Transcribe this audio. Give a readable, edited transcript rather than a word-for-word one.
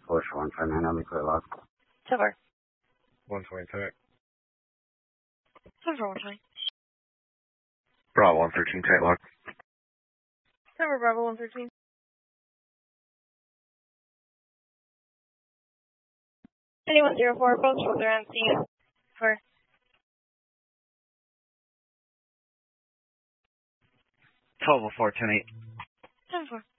Push 159 on the clear lock. 10-4. 120 tight. 10-4, 120. Bravo 113 tight lock. 10-4, Bravo 113. Anyone 04, approach with their MC for 1204, 10-8. 10-4.